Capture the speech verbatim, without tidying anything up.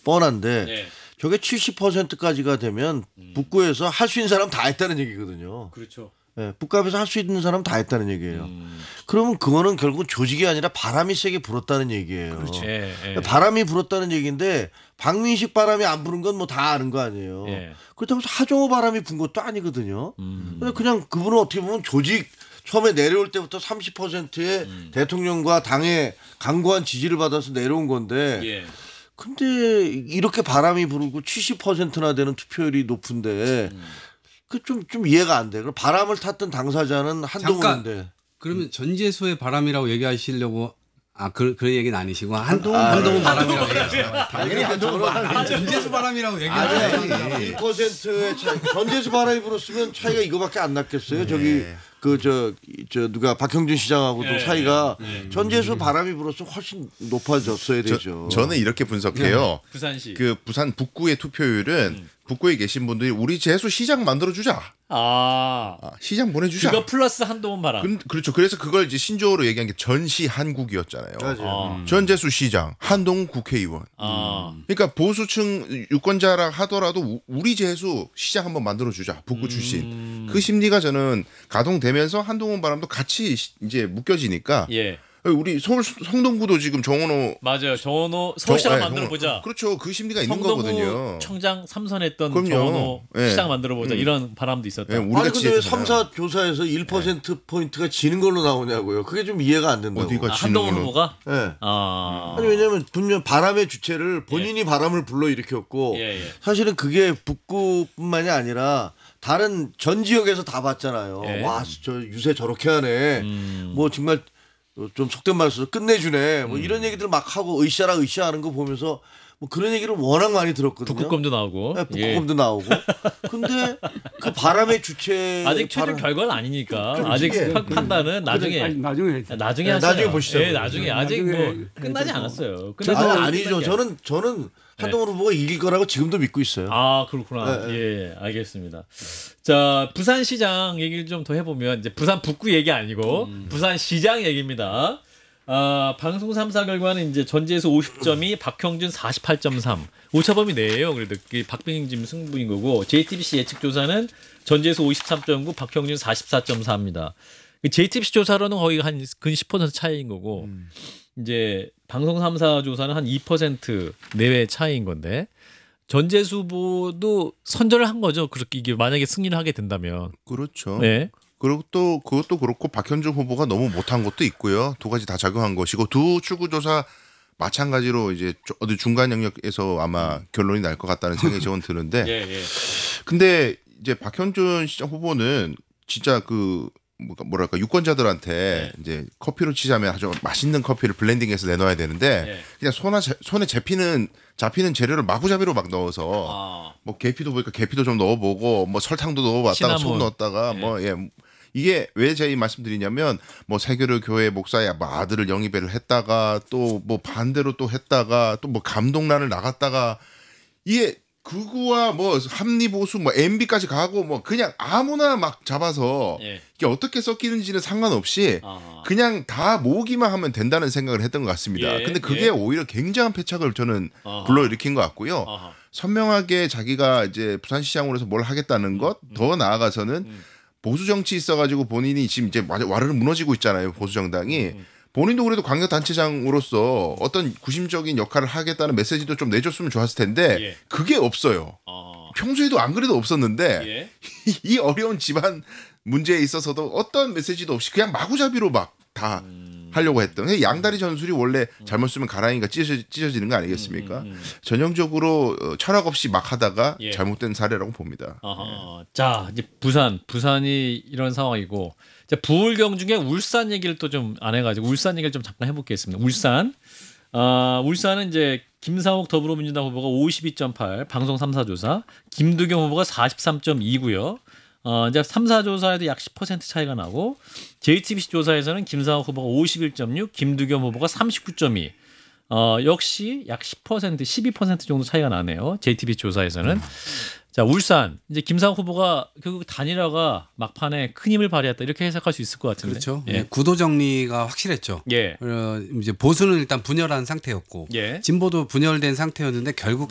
뻔한데 네. 저게 칠십 퍼센트까지가 되면 음. 북구에서 할 수 있는 사람 다 했다는 얘기거든요. 그렇죠. 네, 북갑에서 할 수 있는 사람 다 했다는 얘기예요. 음. 그러면 그거는 결국 조직이 아니라 바람이 세게 불었다는 얘기예요. 그렇죠. 예, 예. 바람이 불었다는 얘기인데 박민식 바람이 안 부는 건 뭐 다 아는 거 아니에요. 예. 그렇다고 해서 하정우 바람이 분 것도 아니거든요. 음. 근데 그냥 그분은 어떻게 보면 조직 처음에 내려올 때부터 삼십 퍼센트의 음. 대통령과 당의 강고한 지지를 받아서 내려온 건데 예. 근데 이렇게 바람이 불고 칠십 퍼센트나 되는 투표율이 높은데 음. 그 좀 좀 이해가 안 돼. 그럼 바람을 탔던 당사자는 한동훈인데. 그러면 전재수의 바람이라고 얘기하시려고 아 그 그런 얘기는 아니시고 한동 아, 한동훈 네. 바람이라고 얘기하시나요? 당연히 한동훈 바람. 전재수 바람이라고 일 얘기하셔야지. 퍼센트의 차이. 전재수 바람이 불었으면 차이가 이거밖에 안 났겠어요. 저기 그 저 저 누가 박형준 시장하고도 네. 사이가 네. 전재수 바람이 불었으면 훨씬 높아졌어야 되죠. 저, 저는 이렇게 분석해요. 부산시. 그 부산 북구의 투표율은 음. 북구에 계신 분들이 우리 재수 시장 만들어주자. 아. 아, 시장 보내주자. 그거 플러스 한동훈 바람. 그, 그렇죠. 그래서 그걸 이제 신조어로 얘기한 게 전시 한국이었잖아요. 맞아요. 아. 전재수 시장, 한동훈 국회의원. 아. 그러니까 보수층 유권자라 하더라도 우- 우리 재수 시장 한번 만들어주자. 북구 출신. 음. 그 심리가 저는 가동되면서 한동훈 바람도 같이 시- 이제 묶여지니까 예. 우리 서울 성동구도 지금 정원호 맞아요. 정원호 서울시장 정- 네, 만들어 정원호. 보자. 그렇죠. 그 심리가 있는 성동구 거거든요. 청장 삼선했던 그럼요. 정원호 예. 시장 만들어 보자. 음. 이런 바람도 있었다. 예, 우리가 아니 근데 왜 지혜잖아요. 삼 사 조사에서 일 퍼센트 포인트가 지는 걸로 나오냐고요. 그게 좀 이해가 안 된다고. 어디가 아, 지는 한동훈 걸로. 후보가 예. 아. 아니 왜냐면 분명 바람의 주체를 본인이 바람을 불러 일으켰고 예, 예. 사실은 그게 북구뿐만이 아니라 다른 전 지역에서 다 봤잖아요. 예. 와, 저 유세 저렇게 하네. 음. 뭐 정말 좀 속된 말로 써서 끝내주네. 뭐 이런 얘기들 막 하고 으쌰라 으쌰하는 거 보면서 뭐 그런 얘기를 워낙 많이 들었거든요. 북극곰도 나오고. 네, 예. 북극곰도 나오고. 근데 그 바람의 주체 아직 최종 바람- 결과는 아니니까. 그렇지. 아직 예. 판- 판단은 나중에 아니, 나중에 나중에 네, 하세요. 나중에 보시죠. 예, 나중에 아직 나중에 뭐 끝나지 해서. 않았어요. 저는 끝나지 아니죠. 않은 게 저는 저는 한동훈 후보가 이길 거라고 지금도 믿고 있어요. 아 그렇구나. 네, 예, 알겠습니다. 자 부산시장 얘기를 좀 더 해보면 이제 부산 북구 얘기 아니고 부산시장 얘기입니다. 아, 방송 삼 사 결과는 이제 전재수 오십 점이 박형준 사십팔 점 삼. 오차범위 내예요. 그래도 그 박빙 지금 승부인 거고 제이티비씨 예측 조사는 전재수 오십삼 점 구, 박형준 사십사 점 사입니다. 제이티비씨 조사로는 거의 한 근 십 퍼센트 차이인 거고 이제 방송 삼 사 조사는 한 이 퍼센트 내외 차이인 건데 전재수 후보도 선전을 한 거죠. 그렇게 이게 만약에 승리를 하게 된다면. 그렇죠. 네. 그리고 또 그것도 그렇고 박현준 후보가 너무 못한 것도 있고요. 두 가지 다 작용한 것이고 두 출구조사 마찬가지로 이제 조- 어디 중간 영역에서 아마 결론이 날 것 같다는 생각이 저는 드는데 예, 예. 근데 이제 박현준 시장 후보는 진짜 그 뭐가- 뭐랄까 유권자들한테 네. 이제 커피로 치자면 아주 맛있는 커피를 블렌딩해서 내놔야 되는데 예. 그냥 손에 손에 잡히는 잡히는 재료를 마구잡이로 막 넣어서 아. 뭐 계피도 보니까 계피도 좀 넣어보고 뭐 설탕도 넣어봤다가 시나몬. 소금 넣었다가 예. 뭐 예. 이게 왜 제가 이 말씀드리냐면 뭐 세교류 교회 목사의 뭐 아들을 영입을 했다가 또 뭐 반대로 또 했다가 또 뭐 감동란을 나갔다가 이게 극우와 뭐 합리 보수 뭐 엠비까지 가고 뭐 그냥 아무나 막 잡아서 예. 이게 어떻게 섞이는지는 상관없이 아. 그냥 다 모으기만 하면 된다는 생각을 했던 것 같습니다. 예, 근데 그게 예. 오히려 굉장한 패착을 저는 아하. 불러일으킨 것 같고요. 아하. 선명하게 자기가 이제 부산시장으로서 뭘 하겠다는 것, 더 나아가서는 음. 보수 정치 있어가지고 본인이 지금 이제 와- 와르르 무너지고 있잖아요. 보수 정당이. 음. 본인도 그래도 광역단체장으로서 어떤 구심적인 역할을 하겠다는 메시지도 좀 내줬으면 좋았을 텐데 예. 그게 없어요. 아. 평소에도 안 그래도 없었는데 예. 이 어려운 집안 문제에 있어서도 어떤 메시지도 없이 그냥 마구잡이로 막 다 음. 하려고 했던 양다리 전술이 원래 잘못 쓰면 가랑이가 찢어지, 찢어지는 거 아니겠습니까? 음, 음, 음. 전형적으로 어, 철학 없이 막 하다가 예. 잘못된 사례라고 봅니다. 아하. 자, 이제 부산, 부산이 이런 상황이고, 자, 부울경 중에 울산 얘기를 또 좀 안 해가지고 울산 얘기를 좀 잠깐 해보겠습니다. 울산, 아, 울산은 이제 김상욱 더불어민주당 후보가 오십이 점 팔, 방송 삼 사 조사, 김두경 후보가 사십삼 점 이고요. 어, 이제 삼 사 조사에도 약 십 퍼센트 차이가 나고, 제이티비씨 조사에서는 김상욱 후보가 오십일 점 육, 김두겸 후보가 삼십구 점 이. 어, 역시 약 십 퍼센트, 십이 퍼센트 정도 차이가 나네요. 제이티비씨 조사에서는. 자, 울산. 이제 김상욱 후보가 결국 단일화가 막판에 큰 힘을 발휘했다. 이렇게 해석할 수 있을 것 같은데. 그렇죠. 예. 예, 구도 정리가 확실했죠. 예. 어, 이제 보수는 일단 분열한 상태였고 예. 진보도 분열된 상태였는데 결국